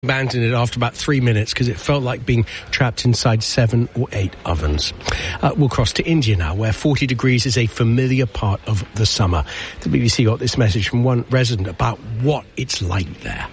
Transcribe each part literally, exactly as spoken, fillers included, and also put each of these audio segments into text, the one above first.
Abandoned it after about three minutes because it felt like being trapped inside seven or eight ovens. Uh, we'll cross to India now, where forty degrees is a familiar part of the summer. The B B C got this message from one resident about what it's like there.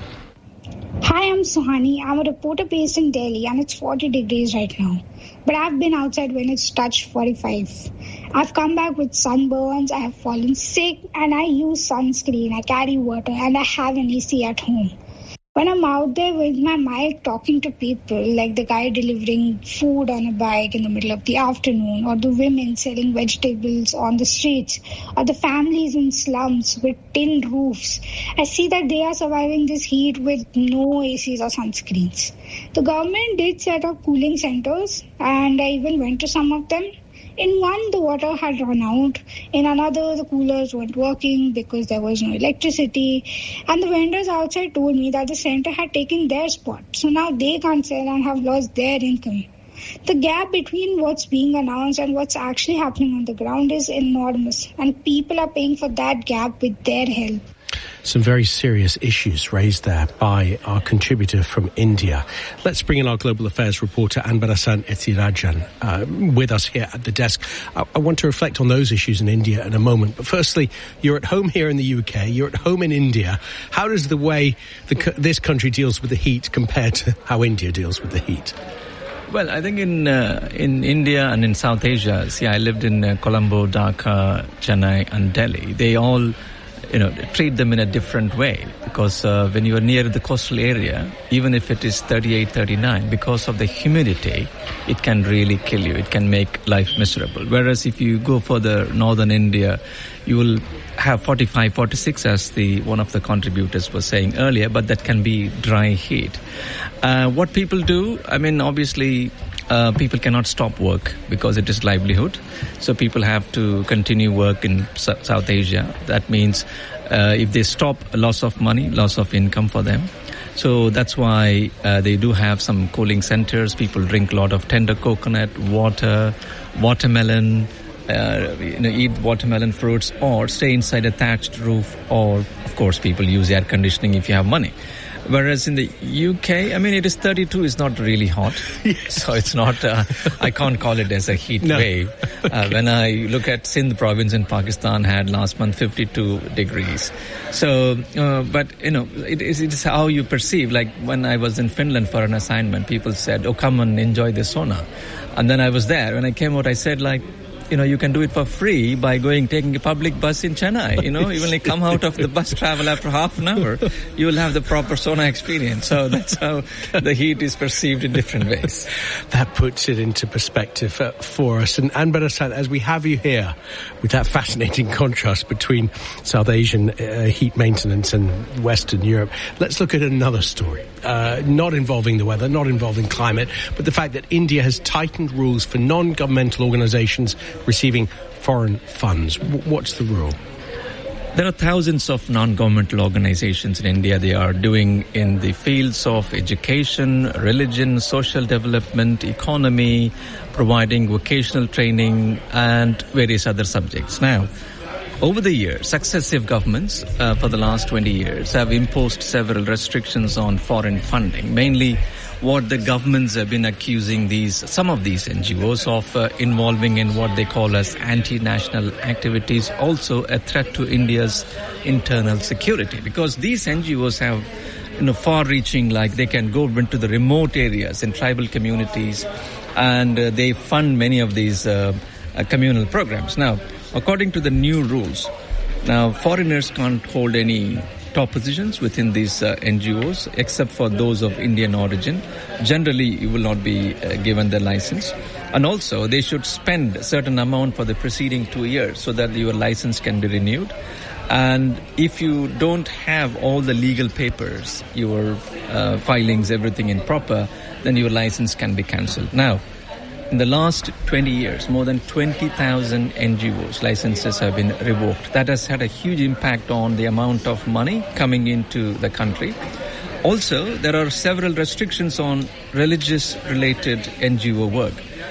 Hi, I'm Suhani. I'm a reporter based in Delhi and it's forty degrees right now. But I've been outside when it's touched forty-five. I've come back with sunburns, I have fallen sick and I use sunscreen, I carry water and I have an A C at home. When I'm out there with my mic talking to people, like the guy delivering food on a bike in the middle of the afternoon, or the women selling vegetables on the streets, or the families in slums with tin roofs, I see that they are surviving this heat with no A Cs or sunscreens. The government did set up cooling centers, and I even went to some of them. In one, the water had run out. In another, the coolers weren't working because there was no electricity. And the vendors outside told me that the center had taken their spot. So now they can't sell and have lost their income. The gap between what's being announced and what's actually happening on the ground is enormous. And people are paying for that gap with their help. Some very serious issues raised there by our contributor from India. Let's bring in our global affairs reporter, Anbarasan Ethirajan, uh, with us here at the desk. I, I want to reflect on those issues in India in a moment. But firstly, you're at home here in the U K. You're at home in India. How does the way the, this country deals with the heat compare to how India deals with the heat? Well, I think in uh, in India and in South Asia, see, I lived in uh, Colombo, Dhaka, Chennai and Delhi. They all, you know, treat them in a different way because uh, when you are near the coastal area, even if it is thirty-eight, thirty-nine, because of the humidity, it can really kill you. It can make life miserable. Whereas if you go further northern India, you will have forty-five, forty-six, as the one of the contributors was saying earlier, but that can be dry heat. Uh, what people do, I mean, obviously, Uh, people cannot stop work because it is livelihood. So people have to continue work in S- South Asia. That means uh, if they stop, loss of money, loss of income for them. So that's why uh, they do have some cooling centers. People drink a lot of tender coconut, water, watermelon, uh, you know, eat watermelon fruits or stay inside a thatched roof, or, of course, people use air conditioning if you have money. Whereas in the U K, I mean, it is thirty-two, is not really hot. Yes. So it's not, uh, I can't call it as a heat no. wave. Uh, okay. When I look at Sindh province in Pakistan had last month fifty-two degrees. So, uh, but, you know, it is, it is how you perceive. Like when I was in Finland for an assignment, people said, oh, come and enjoy the sauna. And then I was there. When I came out, I said, like, you know, you can do it for free by going, taking a public bus in Chennai. You know, you only come out of the bus travel after half an hour, you will have the proper sauna experience. So that's how the heat is perceived in different ways. That puts it into perspective uh, for us. And Anbarasan, as we have you here with that fascinating contrast between South Asian uh, heat maintenance and Western Europe, let's look at another story. Uh, not involving the weather, not involving climate, but the fact that India has tightened rules for non-governmental organizations receiving foreign funds. W- what's the rule? There are thousands of non-governmental organizations in India. They are doing in the fields of education, religion, social development, economy, providing vocational training and various other subjects. Now, over the years, successive governments uh, for the last twenty years have imposed several restrictions on foreign funding, mainly what the governments have been accusing these, some of these N G Os of uh, involving in what they call as anti-national activities, also a threat to India's internal security. Because these N G Os have, you know, far-reaching, like they can go into the remote areas in tribal communities, and uh, they fund many of these uh, uh, communal programs. Now, according to the new rules, now foreigners can't hold any top positions within these uh, N G Os except for those of Indian origin. Generally, you will not be uh, given the license. And also, they should spend a certain amount for the preceding two years so that your license can be renewed. And if you don't have all the legal papers, your uh, filings, everything in proper, then your license can be cancelled. Now, in the last twenty years, more than twenty thousand N G Os licenses have been revoked. That has had a huge impact on the amount of money coming into the country. Also, there are several restrictions on religious-related N G O work.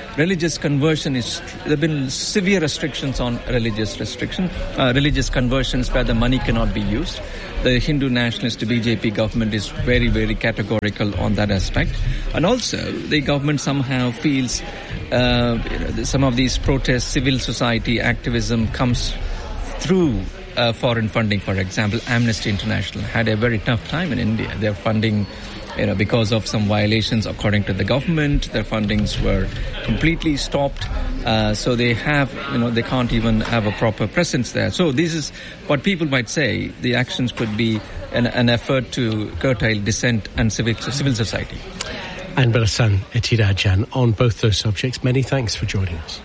religious conversion is, there have been severe restrictions on religious restriction, uh, religious conversions where the money cannot be used. The Hindu nationalist B J P government is very, very categorical on that aspect. And also, the government somehow feels uh, you know, some of these protests, civil society activism comes through uh, foreign funding. For example, Amnesty International had a very tough time in India. Their funding, you know, because of some violations according to the government, their fundings were completely stopped. Uh, so they have, you know, they can't even have a proper presence there. So this is what people might say, the actions could be an, an effort to curtail dissent and civil, civil society. And Barasan Ethirajan, on both those subjects, many thanks for joining us.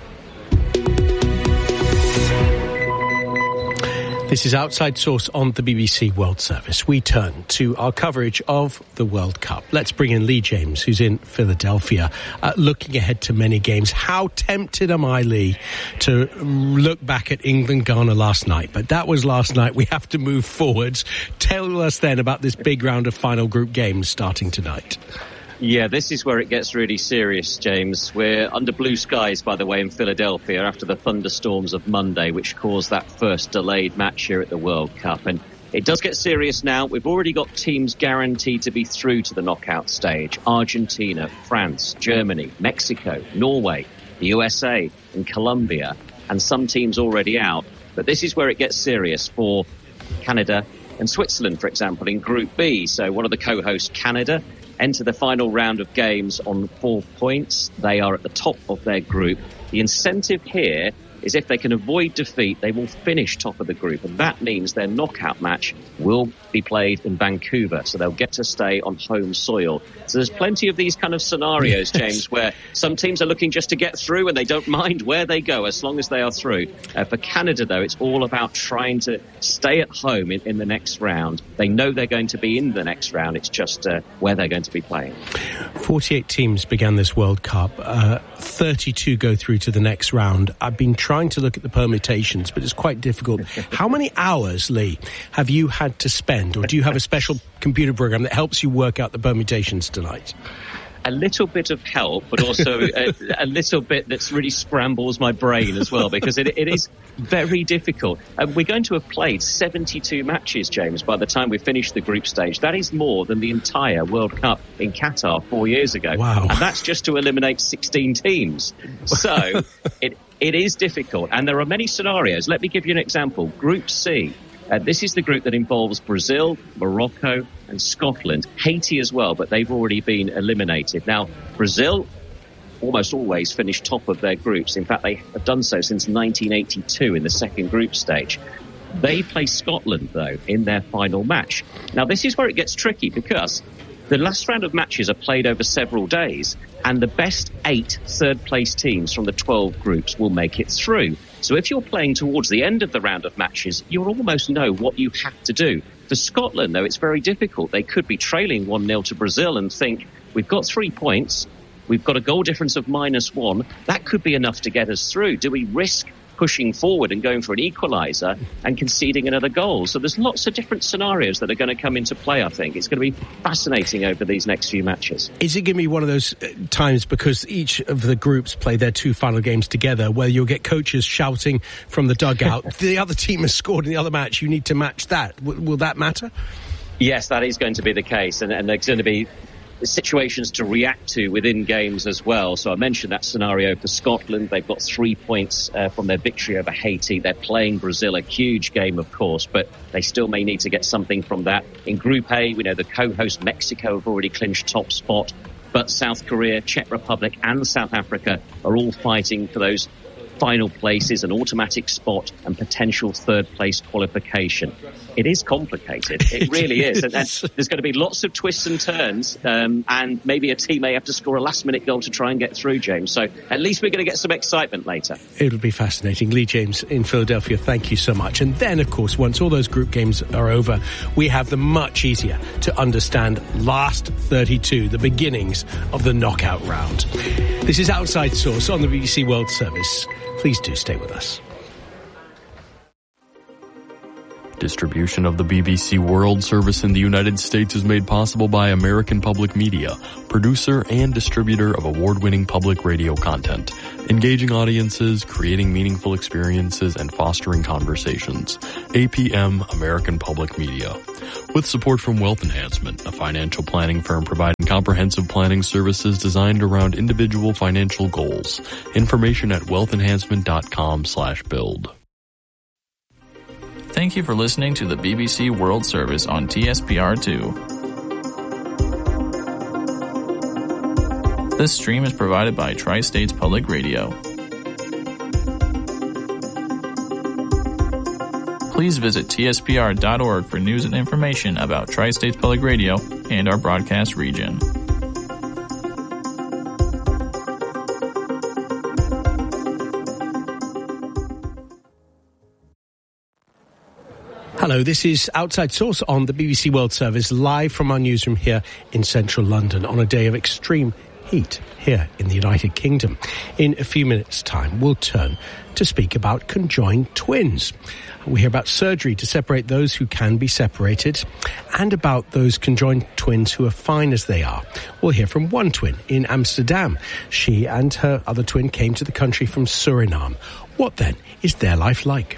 This is Outside Source on the B B C World Service. We turn to our coverage of the World Cup. Let's bring in Lee James, who's in Philadelphia, uh, looking ahead to many games. How tempted am I, Lee, to look back at England-Ghana last night? But that was last night. We have to move forwards. Tell us then about this big round of final group games starting tonight. Yeah, this is where it gets really serious, James. We're under blue skies, by the way, in Philadelphia after the thunderstorms of Monday, which caused that first delayed match here at the World Cup. And it does get serious now. We've already got teams guaranteed to be through to the knockout stage. Argentina, France, Germany, Mexico, Norway, the U S A and Colombia, and some teams already out. But this is where it gets serious for Canada and Switzerland, for example, in Group B. So one of the co-hosts, Canada, enter the final round of games on four points. They are at the top of their group. The incentive here is if they can avoid defeat, they will finish top of the group. And that means their knockout match will be played in Vancouver. So they'll get to stay on home soil. So there's plenty of these kind of scenarios, yes, James, where some teams are looking just to get through and they don't mind where they go as long as they are through. Uh, for Canada, though, it's all about trying to stay at home in, in the next round. They know they're going to be in the next round. It's just uh, where they're going to be playing. forty-eight teams began this World Cup. Uh, thirty-two go through to the next round. I've been trying to look at the permutations, but it's quite difficult. How many hours, Lee, have you had to spend, or do you have a special computer program that helps you work out the permutations tonight? A little bit of help, but also a, a little bit that's really scrambles my brain as well, because it, it is very difficult. Uh, we're going to have played seventy-two matches, James, by the time we finish the group stage. That is more than the entire World Cup in Qatar four years ago. Wow. And that's just to eliminate sixteen teams. So it it is difficult. And there are many scenarios. Let me give you an example. Group C. Uh, this is the group that involves Brazil, Morocco and Scotland, Haiti as well, but they've already been eliminated. Now, Brazil almost always finish top of their groups. In fact, they have done so since nineteen eighty-two in the second group stage. They play Scotland, though, in their final match. Now, this is where it gets tricky because the last round of matches are played over several days, and the best eight third-place teams from the twelve groups will make it through. So if you're playing towards the end of the round of matches, you'll almost know what you have to do. For Scotland, though, it's very difficult. They could be trailing one nil to Brazil and think, we've got three points, we've got a goal difference of minus one, that could be enough to get us through. Do we risk pushing forward and going for an equaliser and conceding another goal? So there's lots of different scenarios that are going to come into play, I think. It's going to be fascinating over these next few matches. Is it going to be one of those times, because each of the groups play their two final games together, where you'll get coaches shouting from the dugout, the other team has scored in the other match, you need to match that? W- will that matter? Yes, that is going to be the case, and, and there's going to be situations to react to within games as well. So I mentioned that scenario for Scotland. They've got three points uh, from their victory over Haiti. They're playing Brazil, a huge game, of course, but they still may need to get something from that. In Group A, we know the co-host Mexico have already clinched top spot, but South Korea, Czech Republic and South Africa are all fighting for those final places, an automatic spot and potential third place qualification. It is complicated. It really is. And, and there's going to be lots of twists and turns, um, and maybe a team may have to score a last minute goal to try and get through, James. So at least we're going to get some excitement later. It'll be fascinating. Lee James in Philadelphia, thank you so much. And then, of course, once all those group games are over, we have the much easier to understand last thirty-two, the beginnings of the knockout round. This is Outside Source on the B B C World Service. Please do stay with us. Distribution of the B B C World Service in the United States is made possible by American Public Media, producer and distributor of award-winning public radio content, engaging audiences, creating meaningful experiences, and fostering conversations. A P M, American Public Media. With support from Wealth Enhancement, a financial planning firm providing comprehensive planning services designed around individual financial goals. Information at wealth enhancement dot com slash build. Thank you for listening to the B B C World Service on T S P R two. This stream is provided by Tri-States Public Radio. Please visit T S P R dot org for news and information about Tri-States Public Radio and our broadcast region. Hello, this is Outside Source on the B B C World Service, live from our newsroom here in central London on a day of extreme heat here in the United Kingdom. In a few minutes' time, we'll turn to speak about conjoined twins. We hear about surgery to separate those who can be separated and about those conjoined twins who are fine as they are. We'll hear from one twin in Amsterdam. She and her other twin came to the country from Suriname. What then is their life like?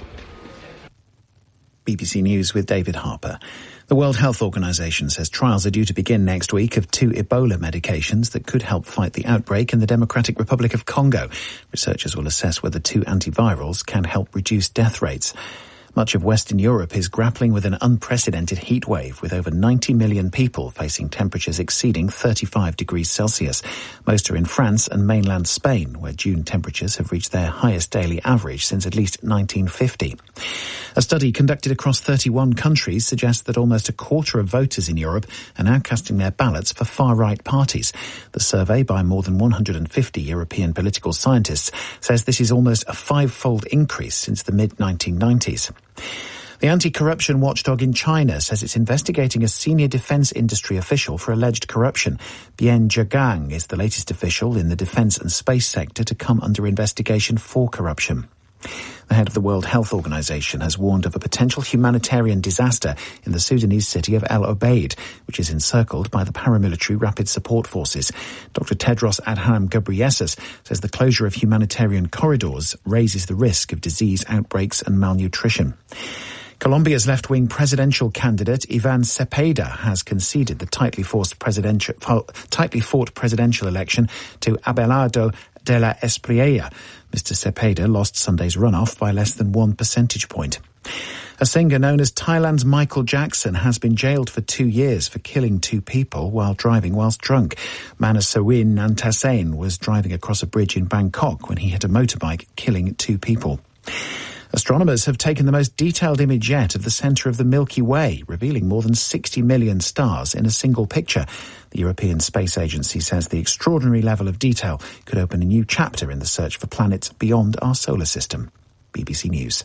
B B C News with David Harper. The World Health Organization says trials are due to begin next week of two Ebola medications that could help fight the outbreak in the Democratic Republic of Congo. Researchers will assess whether two antivirals can help reduce death rates. Much of Western Europe is grappling with an unprecedented heat wave, with over ninety million people facing temperatures exceeding thirty-five degrees Celsius. Most are in France and mainland Spain, where June temperatures have reached their highest daily average since at least nineteen fifty. A study conducted across thirty-one countries suggests that almost a quarter of voters in Europe are now casting their ballots for far-right parties. The survey by more than one hundred fifty European political scientists says this is almost a five-fold increase since the mid nineteen nineties. The anti-corruption watchdog in China says it's investigating a senior defense industry official for alleged corruption. Bian Zhegang is the latest official in the defense and space sector to come under investigation for corruption. The head of the World Health Organization has warned of a potential humanitarian disaster in the Sudanese city of El Obeid, which is encircled by the paramilitary Rapid Support Forces. Doctor Tedros Adhanom Ghebreyesus says the closure of humanitarian corridors raises the risk of disease outbreaks and malnutrition. Colombia's left-wing presidential candidate Ivan Cepeda has conceded the tightly forced presidential, tightly fought presidential election to Abelardo de la Espriella. Mister Cepeda lost Sunday's runoff by less than one percentage point. A singer known as Thailand's Michael Jackson has been jailed for two years for killing two people while driving whilst drunk. Manasawin Nantasain was driving across a bridge in Bangkok when he hit a motorbike, killing two people. Astronomers have taken the most detailed image yet of the centre of the Milky Way, revealing more than sixty million stars in a single picture. The European Space Agency says the extraordinary level of detail could open a new chapter in the search for planets beyond our solar system. B B C News.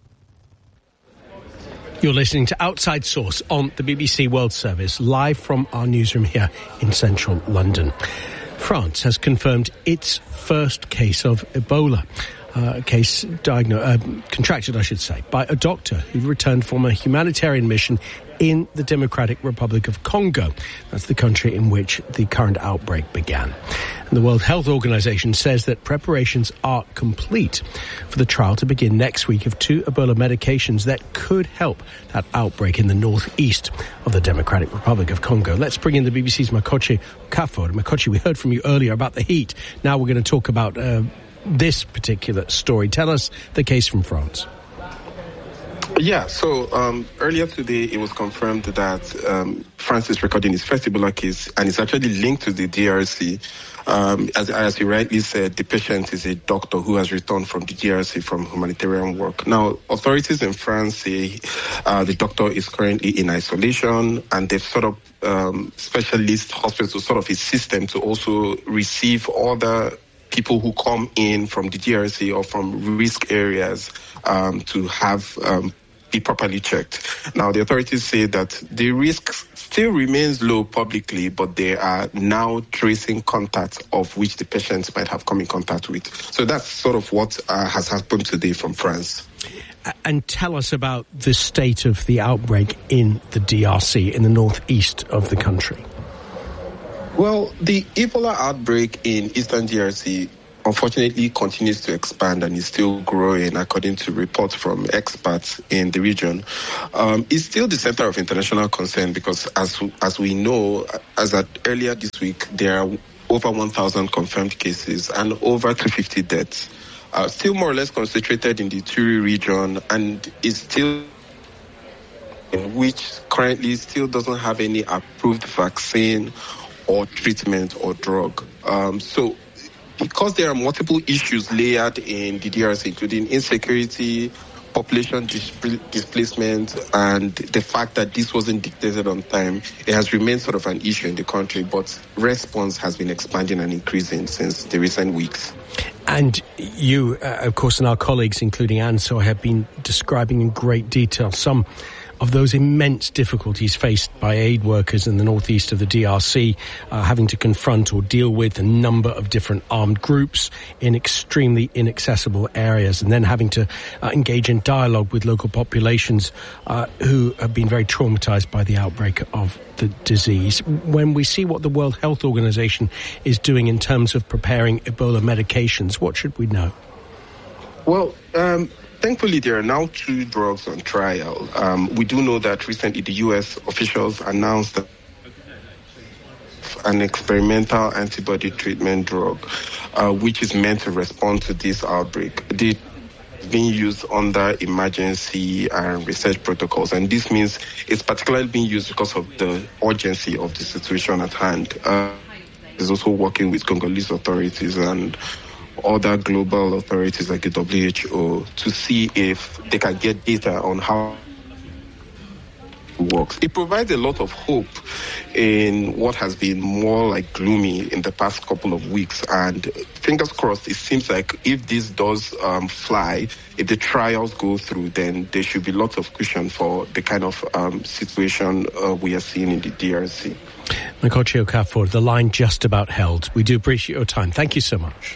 You're listening to Outside Source on the B B C World Service, live from our newsroom here in central London. France has confirmed its first case of Ebola. Uh, case diagnosed, uh, contracted, I should say, by a doctor who returned from a humanitarian mission in the Democratic Republic of Congo. That's the country in which the current outbreak began. And the World Health Organization says that preparations are complete for the trial to begin next week of two Ebola medications that could help that outbreak in the northeast of the Democratic Republic of Congo. Let's bring in the B B C's Makochi Okafor. Makochi, we heard from you earlier about the heat. Now we're going to talk about uh, this particular story. Tell us the case from France. Yeah, so um, earlier today it was confirmed that um, France is recording its first Ebola case, and it's actually linked to the D R C. Um, as, as you rightly said, the patient is a doctor who has returned from the D R C from humanitarian work. Now, authorities in France say uh, the doctor is currently in isolation, and they've sort of um, specialist hospitals, sort of a system to also receive other people who come in from the D R C or from risk areas um, to have um, be properly checked. Now, the authorities say that the risk still remains low publicly, but they are now tracing contacts of which the patients might have come in contact with. So that's sort of what uh, has happened today from France. and tell us about the state of the outbreak in the D R C, in the northeast of the country. Well, the Ebola outbreak in eastern D R C unfortunately continues to expand and is still growing, according to reports from experts in the region. Um, it's still the center of international concern because, as as we know, as at earlier this week, there are over one thousand confirmed cases and over two hundred fifty deaths. Uh, still more or less concentrated in the Turi region, and is still which currently still doesn't have any approved vaccine or treatment or drug. Um, so because there are multiple issues layered in the D R C, including insecurity, population dis- displacement, and the fact that this wasn't dictated on time, it has remained sort of an issue in the country, but response has been expanding and increasing since the recent weeks. And you, uh, of course, and our colleagues, including Anso, have been describing in great detail some of those immense difficulties faced by aid workers in the northeast of the D R C, uh, having to confront or deal with a number of different armed groups in extremely inaccessible areas, and then having to uh, engage in dialogue with local populations uh, who have been very traumatized by the outbreak of the disease. When we see what the World Health Organization is doing in terms of preparing Ebola medications, what should we know? Well, um, thankfully, there are now two drugs on trial. Um, we do know that recently the U S officials announced that an experimental antibody treatment drug, uh, which is meant to respond to this outbreak. The being used under emergency and research protocols, and this means it's particularly being used because of the urgency of the situation at hand. Uh, it's also working with Congolese authorities and other global authorities like the W H O to see if they can get data on how it works. It provides a lot of hope in what has been more like gloomy in the past couple of weeks, and fingers crossed, it seems like if this does um, fly, if the trials go through, then there should be lots of cushion for the kind of um, situation uh, we are seeing in the D R C. Nkochi Okafor, the line just about held. We do appreciate your time. Thank you so much.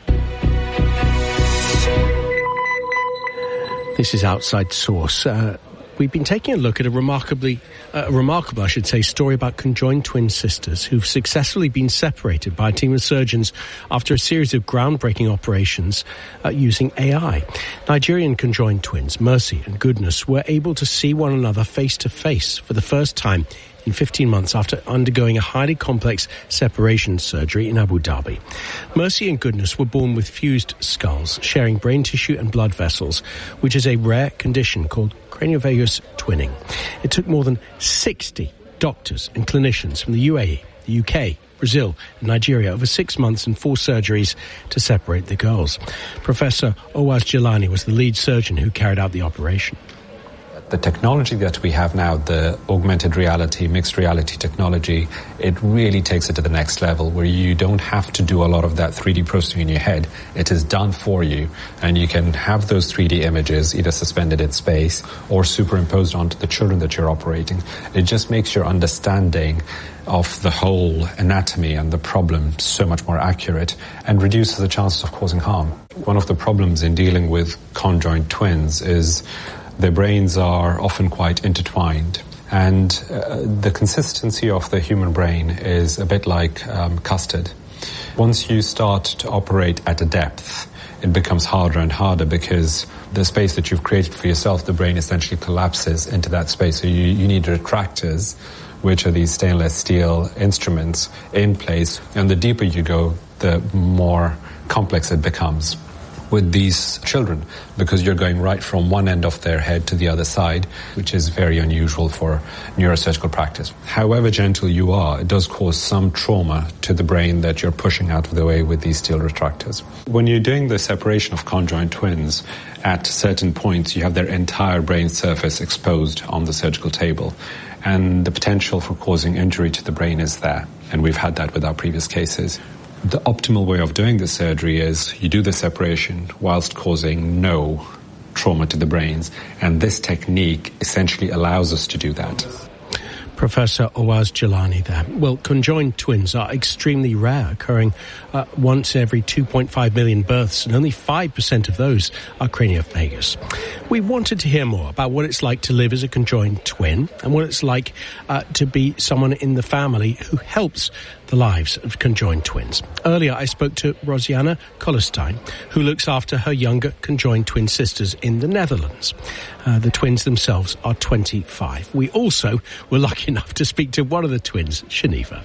This is Outside Source. Uh, we've been taking a look at a remarkably, uh, a remarkable, I should say, story about conjoined twin sisters who've successfully been separated by a team of surgeons after a series of groundbreaking operations uh, using A I. Nigerian conjoined twins, Mercy and Goodness, were able to see one another face to face for the first time in fifteen months after undergoing a highly complex separation surgery in Abu Dhabi. Mercy and Goodness were born with fused skulls, sharing brain tissue and blood vessels, which is a rare condition called craniovenous twinning. It took more than sixty doctors and clinicians from the U A E, the U K, Brazil and Nigeria over six months and four surgeries to separate the girls. Professor Owaz Jelani was the lead surgeon who carried out the operation. The technology that we have now, the augmented reality, mixed reality technology, it really takes it to the next level where you don't have to do a lot of that three D processing in your head. It is done for you, and you can have those three D images either suspended in space or superimposed onto the children that you're operating. It just makes your understanding of the whole anatomy and the problem so much more accurate and reduces the chances of causing harm. One of the problems in dealing with conjoined twins is their brains are often quite intertwined, and uh, the consistency of the human brain is a bit like um, custard. Once you start to operate at a depth, it becomes harder and harder because the space that you've created for yourself, the brain essentially collapses into that space. So you, you need retractors, which are these stainless steel instruments in place, and the deeper you go, the more complex it becomes with these children, because you're going right from one end of their head to the other side, which is very unusual for neurosurgical practice. However gentle you are, it does cause some trauma to the brain that you're pushing out of the way with these steel retractors. When you're doing the separation of conjoined twins, at certain points you have their entire brain surface exposed on the surgical table, and the potential for causing injury to the brain is there, and we've had that with our previous cases. The optimal way of doing the surgery is you do the separation whilst causing no trauma to the brains, and this technique essentially allows us to do that. Professor Awaz Jilani there. Well, conjoined twins are extremely rare, occurring uh, once every two point five million births, and only five percent of those are craniophagous. We wanted to hear more about what it's like to live as a conjoined twin and what it's like uh, to be someone in the family who helps the lives of conjoined twins. Earlier, I spoke to Rosianna Kollestein, who looks after her younger conjoined twin sisters in the Netherlands. Uh, the twins themselves are twenty-five. We also were lucky enough to speak to one of the twins, Shanifa.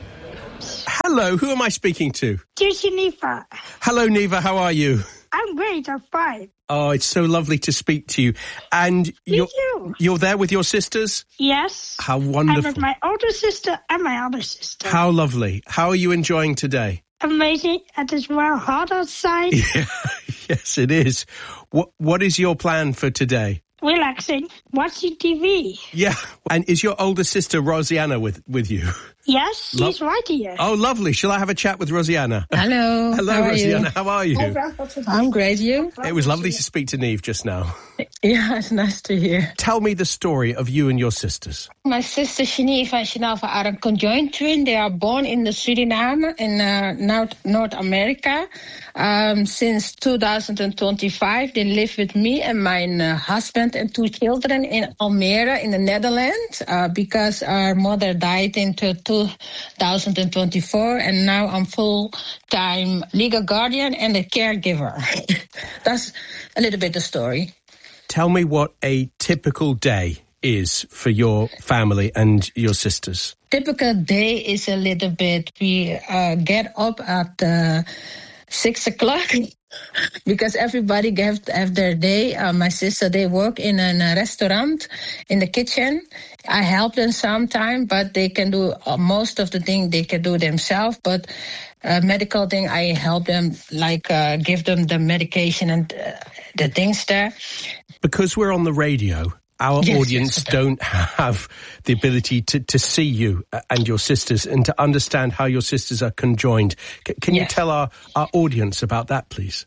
Hello, who am I speaking to? Dear Shanifa. Hello, Neva, how are you? I'm great, I'm fine. Oh, it's so lovely to speak to you. And Me you're, too. you're there with your sisters? Yes. How wonderful. I'm with my older sister and my other sister. How lovely. How are you enjoying today? Amazing. It is well hot outside. Yeah, yes, it is. What What is your plan for today? Relaxing, watching T V. Yeah. And is your older sister Rosianna with, with you? Yes, she's Lo- right here. Oh, lovely. Shall I have a chat with Rosianna? Hello. Hello, how are Rosianna. You? How are you? I'm great. You? It was lovely to speak to Neve just now. Yeah, it's nice to hear. Tell me the story of you and your sisters. My sister Shanifa and Shanafa are a conjoined twin. They are born in the Suriname in uh, North, North America. Um, since two thousand twenty-five, they live with me and my uh, husband and two children in Almere in the Netherlands uh, because our mother died in two thousand twenty-four, and now I'm full-time legal guardian and a caregiver. That's a little bit the story. Tell me what a typical day is for your family and your sisters. Typical day is a little bit, we uh, get up at uh, six o'clock because everybody have, have their day. Uh, my sister, they work in a restaurant in the kitchen. I help them sometimes, but they can do uh, most of the things they can do themselves. But uh, medical thing, I help them, like uh, give them the medication and uh, the things there. Because we're on the radio, our yes, audience yes, don't have the ability to, to see you and your sisters and to understand how your sisters are conjoined. C- can yes. you tell our, our audience about that, please?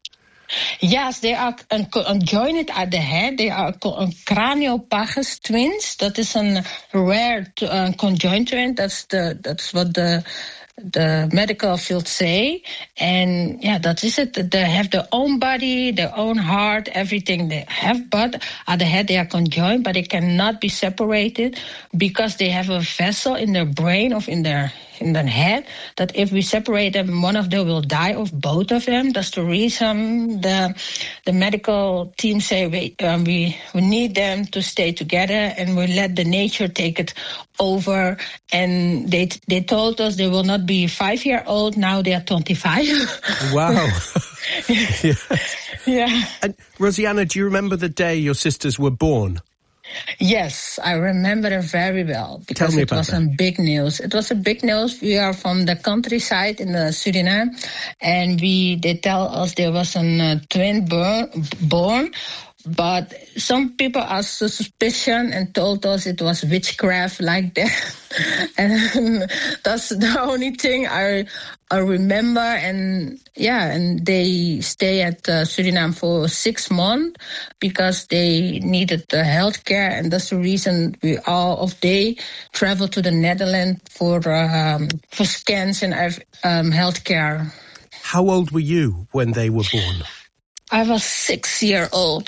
Yes, they are conjoined at the head. They are craniopagus twins. That is a rare uh, conjoined twin. That's the that's what the the medical field say. And yeah, that is it. They have their own body, their own heart, everything they have. But at the head, they are conjoined, but they cannot be separated because they have a vessel in their brain or in their in their head that if we separate them, one of them will die, or both of them. That's the reason the the medical team say we um, we we need them to stay together, and we let the nature take it over. And they they told us they will not be five year old. Now they are twenty-five. Wow. yeah. yeah. And Rosianna, do you remember the day your sisters were born? Yes, I remember it very well because Tell me it about was that. a big news. It was a big news. We are from the countryside in the Suriname, and we they tell us there was a uh, twin born, born. But some people asked suspicion and told us it was witchcraft like that. And that's the only thing I, I remember. And yeah, and they stay at uh, Suriname for six months because they needed the health care. And that's the reason we all of they travel to the Netherlands for, um, for scans and um, health care. How old were you when they were born? I was six year old.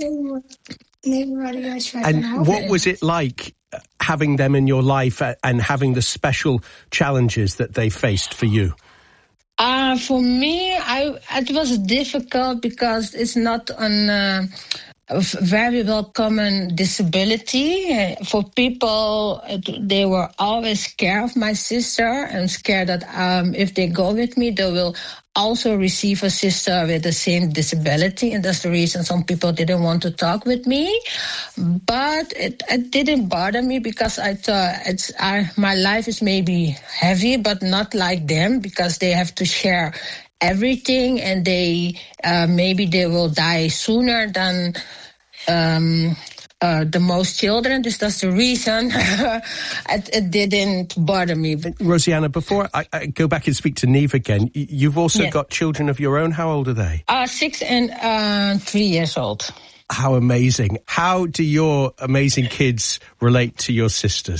And what was it like having them in your life and having the special challenges that they faced for you? Uh, for me, I it was difficult because it's not an uh, a very well common disability. Uh, for people, it, they were always scared of my sister and scared that um, if they go with me, they will also receive a sister with the same disability, and that's the reason some people didn't want to talk with me. But it, it didn't bother me because I thought it's I, my life is maybe heavy, but not like them because they have to share everything, and they uh, maybe they will die sooner than um, uh, the most children. This that's the reason it, it didn't bother me. Rosianna, before I, I go back and speak to Neve again, you've also yes. got children of your own. How old are they? Uh, six and uh, three years old. How amazing. How do your amazing kids relate to your sisters?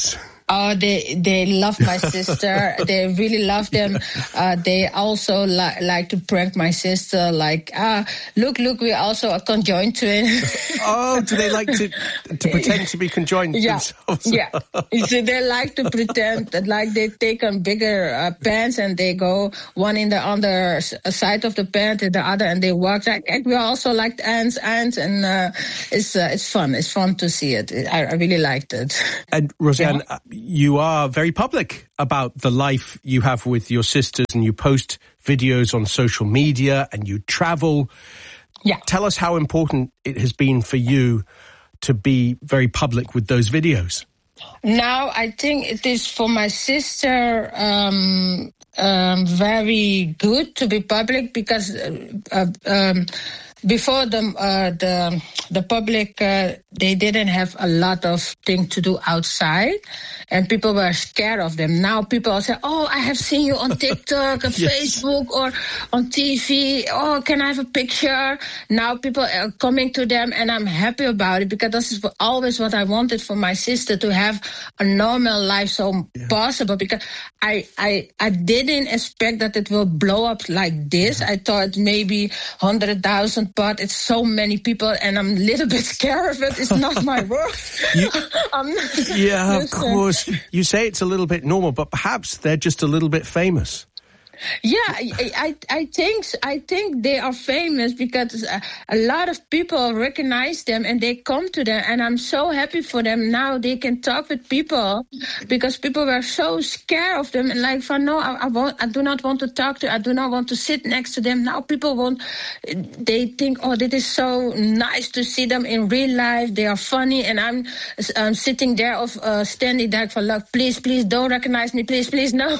Oh, they they love my sister. They really love them. Uh, they also li- like to prank my sister. Like, ah, look, look, we also a conjoined twin. Oh, do they like to to pretend to be conjoined yeah. themselves? Yeah, so they like to pretend that, like, they take on bigger uh, pants and they go one in the other side of the pant and the other, and they walk like, like we also like ants, ants, and uh, it's uh, it's fun. It's fun to see it. I, I really liked it. And Roseanne, Yeah. you are very public about the life you have with your sisters, and you post videos on social media and you travel. Yeah. Tell us how important it has been for you to be very public with those videos. Now, I think it is for my sister um, um, very good to be public, because uh, um, before the uh, the the public, uh, they didn't have a lot of things to do outside, and people were scared of them. Now people say, "Oh, I have seen you on TikTok, on Yes. Facebook, or on T V. Oh, can I have a picture?" Now people are coming to them, and I'm happy about it, because this is always what I wanted for my sister, to have a normal life, so yeah. possible. Because I, I I didn't expect that it will blow up like this. I thought maybe one hundred thousand, but it's so many people, and I'm a little bit scared of it. It's not my work. You, I'm not, yeah, of listen. course. You say it's a little bit normal, but perhaps they're just a little bit famous. Yeah, I, I I think I think they are famous because a, a lot of people recognize them and they come to them, and I'm so happy for them. Now they can talk with people, because people were so scared of them and like, "For no, I, I won't. I do not want to talk to. I do not want to sit next to them." Now people won't. They think, "Oh, this is so nice to see them in real life. They are funny," and I'm um, sitting there, of uh, standing there for like, "Please, please, don't recognize me. Please, please, no."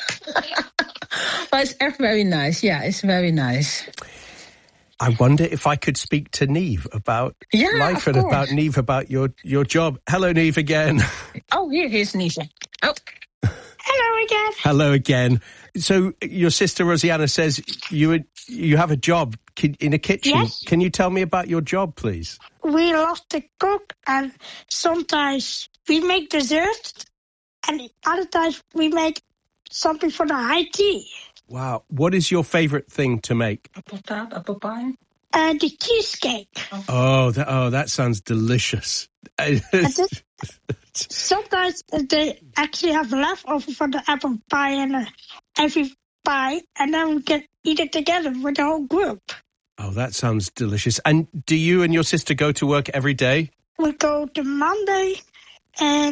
But it's echt very nice. Yeah, it's very nice. I wonder if I could speak to Neve about yeah, life and course. about Neve, about your, your job. Hello, Neve, again. Oh, here, here's Neve. Oh. Hello again. Hello again. So your sister Rosianna says you you have a job in a kitchen. Yes. Can you tell me about your job, please? We love to cook, and sometimes we make desserts, and other times we make something for the high tea. Wow. What is your favorite thing to make? Apple tart, apple pie. Uh, the cheesecake. Oh, that, oh, that sounds delicious. Sometimes they actually have leftover for the apple pie and uh, every pie, and then we can eat it together with the whole group. Oh, that sounds delicious. And do you and your sister go to work every day? We go to Monday and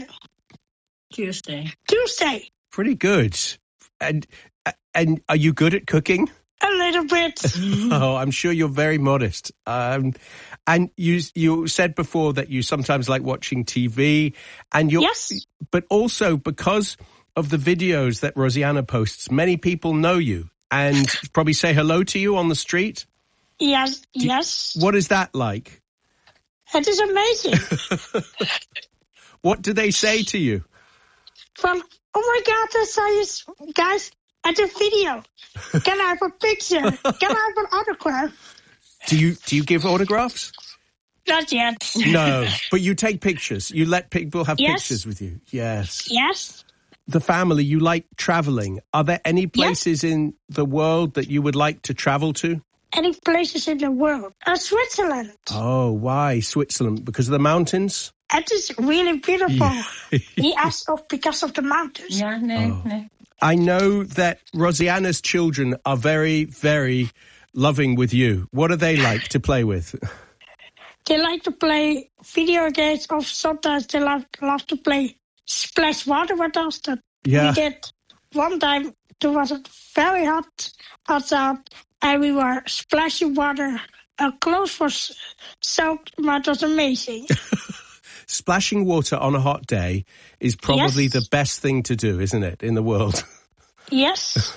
Tuesday. Tuesday. Pretty good. And and are you good at cooking? A little bit. Oh, I'm sure you're very modest. Um, and you you said before that you sometimes like watching T V, and you yes, but also because of the videos that Rosianna posts, many people know you and probably say hello to you on the street. Yes, Do, yes. What is that like? It is amazing. What do they say to you? From, "Oh my God, I saw you guys at the video. Can I have a picture? Can I have an autograph?" Do you do you give autographs? Not yet. No, but you take pictures. You let people have yes. pictures with you. Yes. Yes. The family, you like traveling. Are there any places yes. in the world that you would like to travel to? Any places in the world? Uh, Switzerland. Oh, why Switzerland? Because of the mountains? It is really beautiful. Yeah. He asked of because of the mountains. Yeah, no, oh. no. I know that Rosianna's children are very, very loving with you. What do they like to play with? They like to play video games, or sometimes they love, love to play splash water with us. That yeah. We did one time. It was very hot outside, and we were splashing water. Our clothes were soaked, but it was amazing. Splashing water on a hot day is probably yes. the best thing to do, isn't it, in the world? Yes.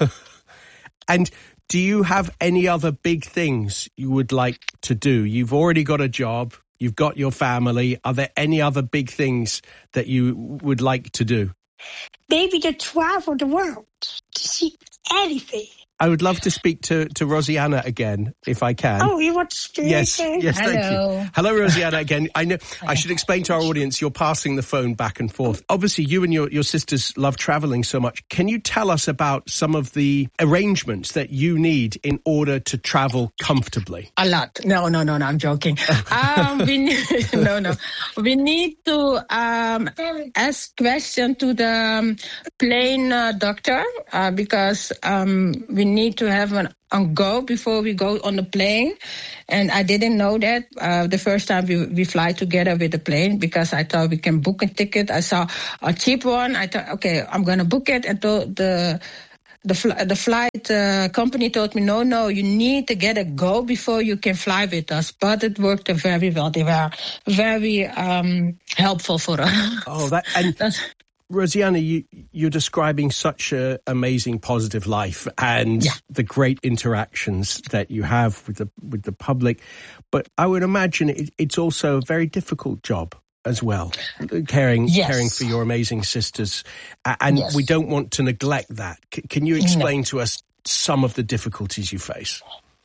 And do you have any other big things you would like to do? You've already got a job. You've got your family. Are there any other big things that you would like to do? Maybe to travel the world, to see anything. I would love to speak to, to Rosianna again, if I can. Oh, you want to speak? Yes, yes, Hello. thank you. Hello, Rosianna, again. I know I should explain to our audience, you're passing the phone back and forth. Obviously, you and your, your sisters love travelling so much. Can you tell us about some of the arrangements that you need in order to travel comfortably? A lot. No, no, no, no, I'm joking. um, we need, no, no. We need to um, ask question to the um, plane uh, doctor uh, because um, we need to have an on go before we go on the plane. And I didn't know that uh, the first time we, we fly together with the plane because I thought we can book a ticket. I saw a cheap one. I thought, okay, I'm going to book it. And the the the, fl- the flight uh, company told me, no, no, you need to get a go before you can fly with us. But it worked very well. They were very um, helpful for us. Oh, that and. That's, Rosianna, you, you're describing such an amazing positive life and yeah. the great interactions that you have with the with the public. But I would imagine it, it's also a very difficult job as well, caring yes. caring for your amazing sisters. And yes. we don't want to neglect that. C- can you explain no. to us some of the difficulties you face?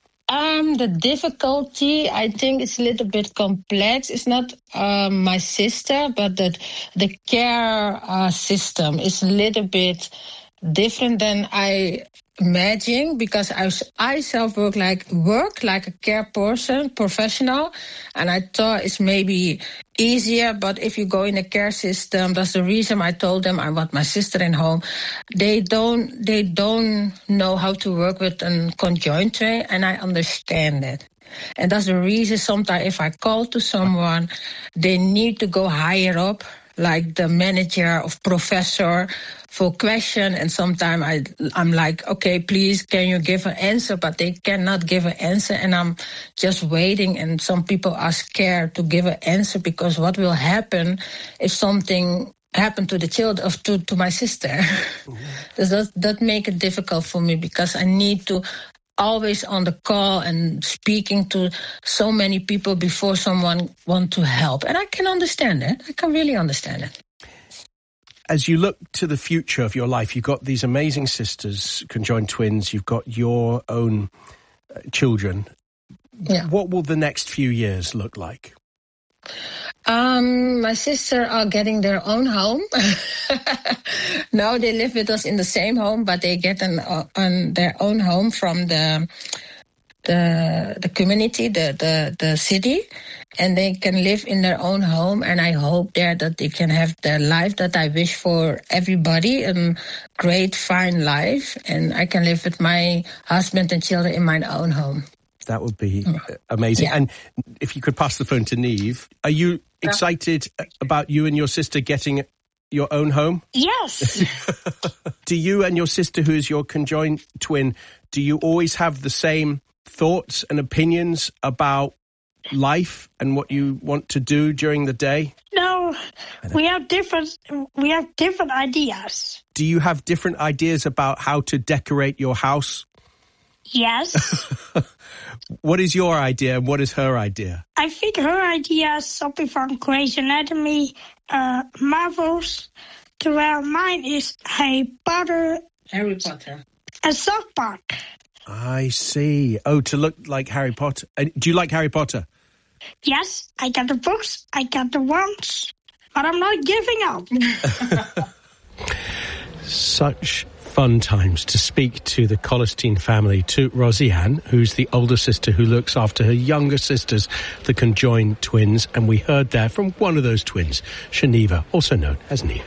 Um, the difficulty, I think, is a little bit complex. It's not um, my sister, but the the care uh, system is a little bit different than I imagined because I I self work like work like a care person, professional, and I thought it's maybe easier. But if you go in a care system, that's the reason I told them I want my sister in home. They don't they don't know how to work with a conjoint tray, and I understand it. And that's the reason sometimes if I call to someone, they need to go higher up, like the manager or professor, for question. And sometimes I, I'm like, okay, please, can you give an answer? But they cannot give an answer. And I'm just waiting. And some people are scared to give an answer because what will happen if something happened to the child of to, to my sister? Mm-hmm. Does that, that make it difficult for me because I need to always on the call and speaking to so many people before someone want to help. And I can understand it. I can really understand it. As you look to the future of your life, you've got these amazing sisters, conjoined twins, you've got your own uh, children. Yeah. What will the next few years look like? Um, my sister are getting their own home. Now they live with us in the same home, but they get an, uh, on their own home from the the the community, the, the the city, and they can live in their own home. And I hope there that they can have the life that I wish for everybody, a great, fine life, and I can live with my husband and children in my own home. That would be amazing. Yeah. And if you could pass the phone to Niamh, are you excited about you and your sister getting your own home? Yes. Do you and your sister, who is your conjoined twin, do you always have the same thoughts and opinions about life and what you want to do during the day? No, we have different, we have different ideas. Do you have different ideas about how to decorate your house? Yes. What is your idea and what is her idea? I think her idea is something from Grey's Anatomy, uh, Marvels, terwijl mine is Harry Potter. Harry Potter. And South Park. I see. Oh, to look like Harry Potter. Uh, do you like Harry Potter? Yes, I got the books, I got the wands, but I'm not giving up. Such fun times to speak to the Colestein family, to Rosianne, who's the older sister who looks after her younger sisters, the conjoined twins. And we heard there from one of those twins, Shaniva, also known as Niamh.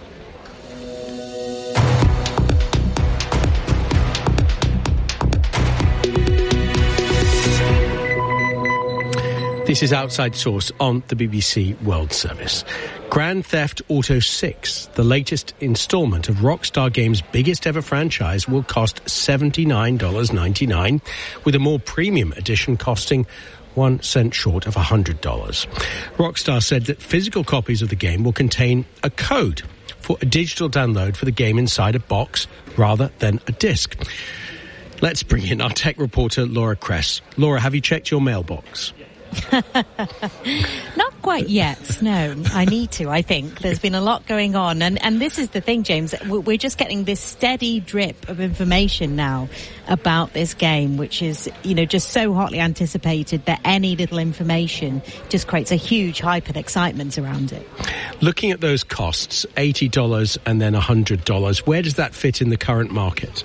This is Outside Source on the B B C World Service. Grand Theft Auto six, the latest installment of Rockstar Games' biggest ever franchise, will cost seventy-nine dollars and ninety-nine cents, with a more premium edition costing one cent short of one hundred dollars. Rockstar said that physical copies of the game will contain a code for a digital download for the game inside a box rather than a disc. Let's bring in our tech reporter, Laura Kress. Laura, have you checked your mailbox? Not quite yet, no. I need to, I think. There's been a lot going on. And, and this is the thing, James. We're just getting this steady drip of information now about this game, which is, you know, just so hotly anticipated that any little information just creates a huge hype and excitement around it. Looking at those costs, eighty dollars and then one hundred dollars, where does that fit in the current market?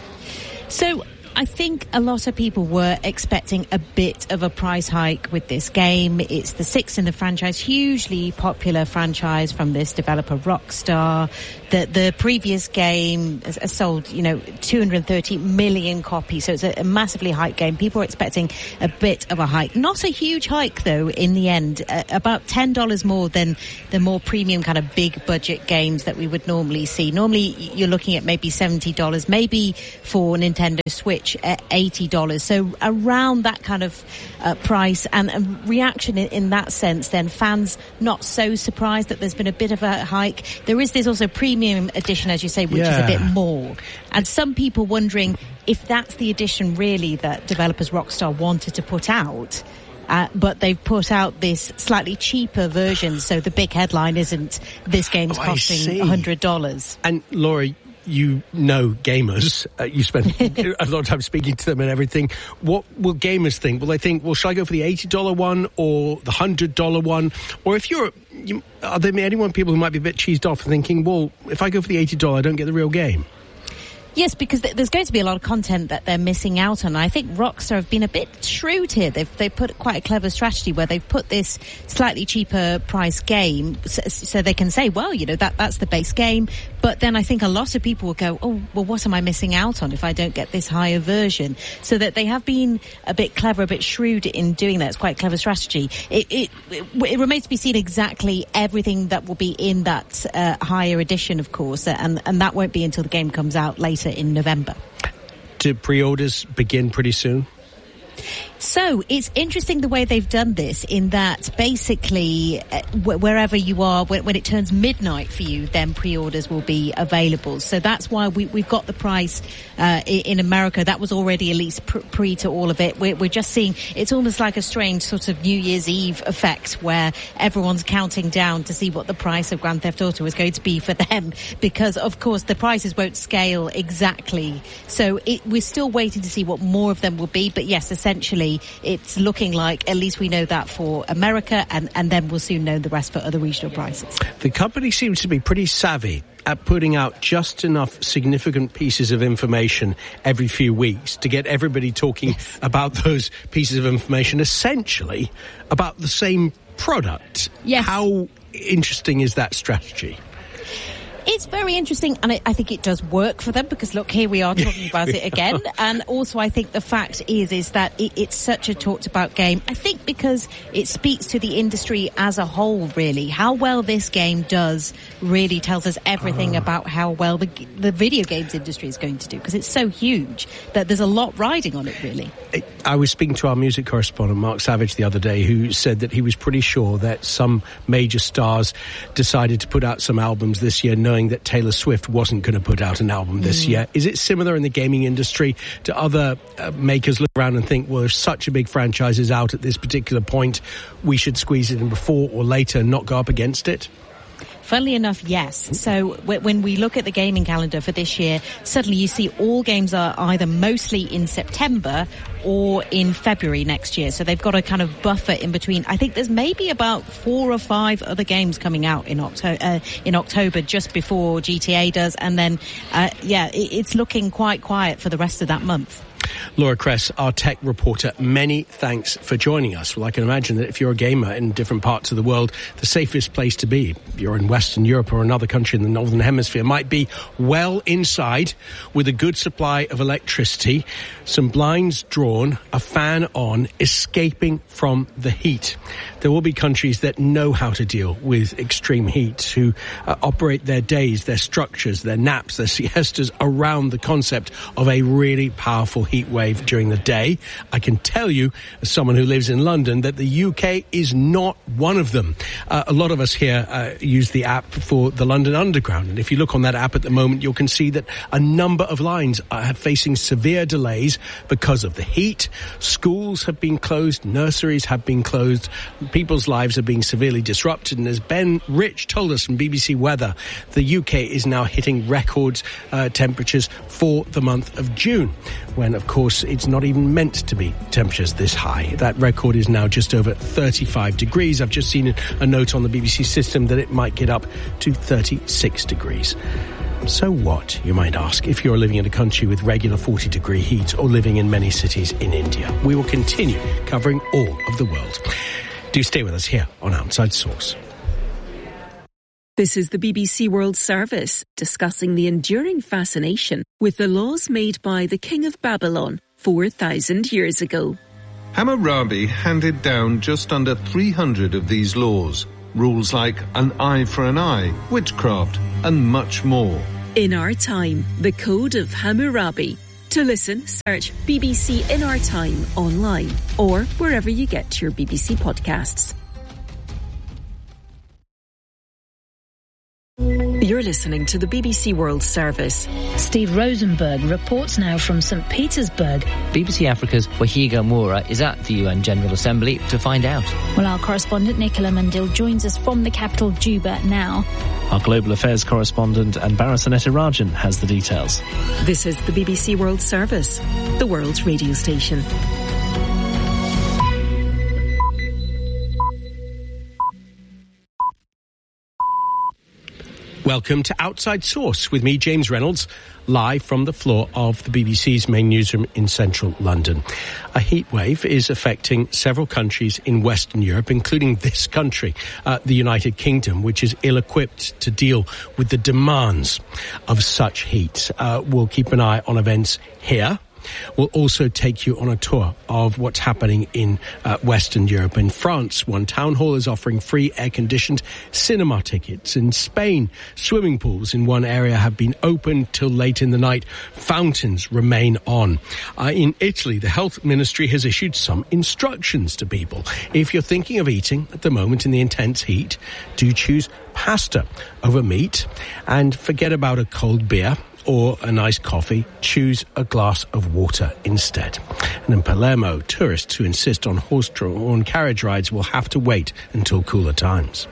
So I think a lot of people were expecting a bit of a price hike with this game. It's the sixth in the franchise, hugely popular franchise from this developer Rockstar. The, the previous game has, has sold, you know, two hundred thirty million copies, so it's a, a massively hyped game. People were expecting a bit of a hike. Not a huge hike, though, in the end. Uh, about ten dollars more than the more premium kind of big budget games that we would normally see. Normally, you're looking at maybe seventy dollars, maybe for Nintendo Switch at eighty dollars. So around that kind of uh, price and, and reaction in, in that sense, then fans not so surprised that there's been a bit of a hike. There is this also premium edition, as you say, which yeah. is a bit more. And some people wondering if that's the edition really that developers Rockstar wanted to put out. Uh, but they've put out this slightly cheaper version, so the big headline isn't this game's oh, costing one hundred dollars. And Laura, you know gamers. Uh, you spend a lot of time speaking to them and everything. What will gamers think? Will they think, well, shall I go for the eighty dollars one or the one hundred dollars one? Or if you're, you, are there anyone people who might be a bit cheesed off thinking, well, if I go for the eighty dollars, I don't get the real game? Yes, because th- there's going to be a lot of content that they're missing out on. I think Rockstar have been a bit shrewd here. They've they put quite a clever strategy where they've put this slightly cheaper price game so, so they can say, well, you know, that that's the base game. But then I think a lot of people will go, oh, well, what am I missing out on if I don't get this higher version? So that they have been a bit clever, a bit shrewd in doing that. It's quite a clever strategy. It, it, it, it remains to be seen exactly everything that will be in that uh, higher edition, of course, and, and that won't be until the game comes out later in November. Do pre-orders begin pretty soon? So it's interesting the way they've done this in that basically uh, wh- wherever you are, when, when it turns midnight for you, then pre-orders will be available. So that's why we, we've got the price uh, in America. That was already at least pr- pre to all of it. We're, we're just seeing, it's almost like a strange sort of New Year's Eve effect where everyone's counting down to see what the price of Grand Theft Auto is going to be for them, because of course the prices won't scale exactly. So it, we're still waiting to see what more of them will be. But yes, essentially it's looking like at least we know that for America, and, and then we'll soon know the rest for other regional prices. The company seems to be pretty savvy at putting out just enough significant pieces of information every few weeks to get everybody talking yes. about those pieces of information, essentially about the same product. Yes. How interesting is that strategy? It's very interesting, and I, I think it does work for them, because look, here we are talking about it again. And also I think the fact is is that it, it's such a talked about game. I think because it speaks to the industry as a whole, really. How well this game does really tells us everything uh. about how well the, the video games industry is going to do, because it's so huge that there's a lot riding on it, really. I was speaking to our music correspondent, Mark Savage, the other day, who said that he was pretty sure that some major stars decided to put out some albums this year, knowing that Taylor Swift wasn't going to put out an album this mm. year. Is it similar in the gaming industry? Do other uh, makers look around and think, well, if such a big franchise is out at this particular point, we should squeeze it in before or later and not go up against it? Funnily enough, yes. So when we look at the gaming calendar for this year, suddenly you see all games are either mostly in September or in February next year. So they've got a kind of buffer in between. I think there's maybe about four or five other games coming out in October, uh, in October just before G T A does. And then, uh, yeah, it, it's looking quite quiet for the rest of that month. Laura Kress, our tech reporter, many thanks for joining us. Well, I can imagine that if you're a gamer in different parts of the world, the safest place to be, if you're in Western Europe or another country in the Northern Hemisphere, might be well inside with a good supply of electricity, some blinds drawn, a fan on, escaping from the heat. There will be countries that know how to deal with extreme heat, who uh, operate their days, their structures, their naps, their siestas around the concept of a really powerful heat wave during the day. I can tell you, as someone who lives in London, that the U K is not one of them. Uh, a lot of us here uh, use the app for the London Underground, and if you look on that app at the moment, you can see that a number of lines are facing severe delays because of the heat. Schools have been closed, nurseries have been closed, people's lives are being severely disrupted, and as Ben Rich told us from B B C Weather, the U K is now hitting record uh, temperatures for the month of June, when, of course, it's not even meant to be temperatures this high. That record is now just over thirty-five degrees. I've just seen a note on the B B C system that it might get up to thirty-six degrees. So what, you might ask, if you're living in a country with regular forty degree heat or living in many cities in India? We will continue covering all of the world. Do stay with us here on Outside Source. This is the B B C World Service, discussing the enduring fascination with the laws made by the King of Babylon four thousand years ago. Hammurabi handed down just under three hundred of these laws. Rules like an eye for an eye, witchcraft, and much more. In Our Time, the Code of Hammurabi. To listen, search B B C In Our Time online or wherever you get your B B C podcasts. You're listening to the B B C World Service. Steve Rosenberg reports now from Saint Petersburg. B B C Africa's Wahiga Moura is at the U N General Assembly to find out. Well, our correspondent Nicola Mandil joins us from the capital, Juba, now. Our global affairs correspondent Anbara Sanetirajan has the details. This is the B B C World Service, the world's radio station. Welcome to Outside Source with me, James Reynolds, live from the floor of the B B C's main newsroom in central London. A heatwave is affecting several countries in Western Europe, including this country, uh, the United Kingdom, which is ill-equipped to deal with the demands of such heat. Uh, we'll keep an eye on events here. We'll also take you on a tour of what's happening in uh, Western Europe. In France, one town hall is offering free air-conditioned cinema tickets. In Spain, swimming pools in one area have been open till late in the night. Fountains remain on. Uh, in Italy, the health ministry has issued some instructions to people. If you're thinking of eating at the moment in the intense heat, do choose pasta over meat and forget about a cold beer or a nice coffee. Choose a glass of water instead. And in Palermo, tourists who insist on horse-drawn carriage rides will have to wait until cooler times.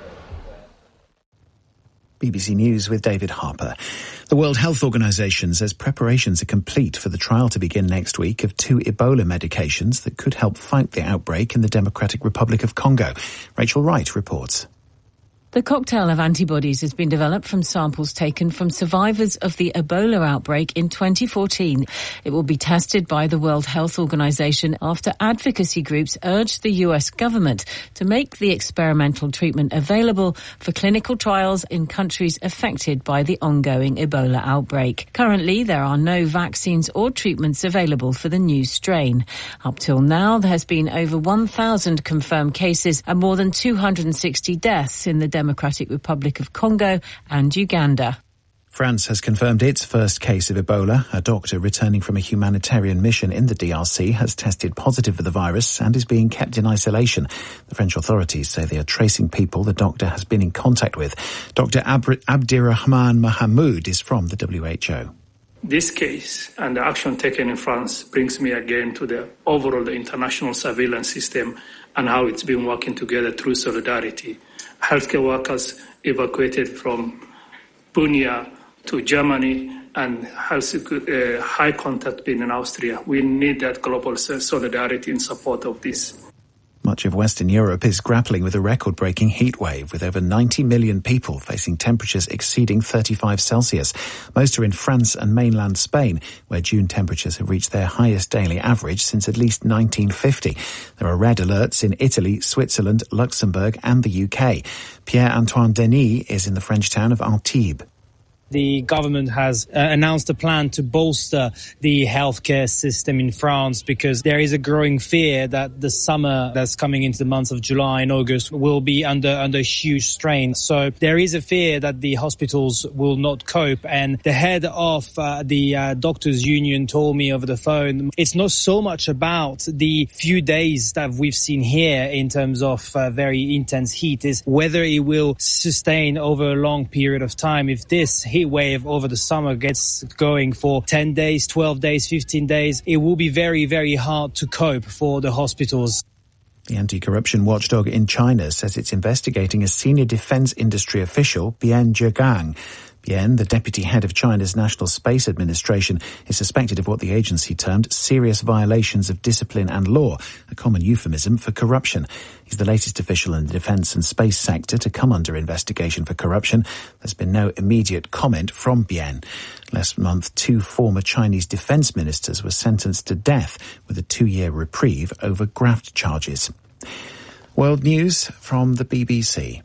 B B C News with David Harper. The World Health Organization says preparations are complete for the trial to begin next week of two Ebola medications that could help fight the outbreak in the Democratic Republic of Congo. Rachel Wright reports. The cocktail of antibodies has been developed from samples taken from survivors of the Ebola outbreak in twenty fourteen. It will be tested by the World Health Organization after advocacy groups urged the U S government to make the experimental treatment available for clinical trials in countries affected by the ongoing Ebola outbreak. Currently, there are no vaccines or treatments available for the new strain. Up till now, there has been over one thousand confirmed cases and more than two hundred sixty deaths in the Democratic Republic of Congo and Uganda. France has confirmed its first case of Ebola. A doctor returning from a humanitarian mission in the D R C has tested positive for the virus and is being kept in isolation. The French authorities say they are tracing people the doctor has been in contact with. Doctor Ab- Abdirahman Mahamoud is from the W H O. This case and the action taken in France brings me again to the overall the international surveillance system and how it's been working together through solidarity. Healthcare workers evacuated from Bunia to Germany and health, uh, high contact being in Austria. We need that global solidarity in support of this. Much of Western Europe is grappling with a record-breaking heat wave, with over ninety million people facing temperatures exceeding thirty-five Celsius. Most are in France and mainland Spain, where June temperatures have reached their highest daily average since at least nineteen fifty. There are red alerts in Italy, Switzerland, Luxembourg and the U K. Pierre-Antoine Denis is in the French town of Antibes. The government has uh, announced a plan to bolster the healthcare system in France because there is a growing fear that the summer that's coming into the months of July and August will be under under huge strain. So there is a fear that the hospitals will not cope. And the head of uh, the uh, doctors union told me over the phone, it's not so much about the few days that we've seen here in terms of uh, very intense heat, is whether it will sustain over a long period of time. If this heat wave over the summer gets going for ten days, twelve days, fifteen days, it will be very, very hard to cope for the hospitals. The anti-corruption watchdog in China says it's investigating a senior defense industry official, Bian Zhegang. Bian, the deputy head of China's National Space Administration, is suspected of what the agency termed serious violations of discipline and law, a common euphemism for corruption. He's the latest official in the defence and space sector to come under investigation for corruption. There's been no immediate comment from Bian. Last month, two former Chinese defence ministers were sentenced to death with a two-year reprieve over graft charges. World news from the B B C.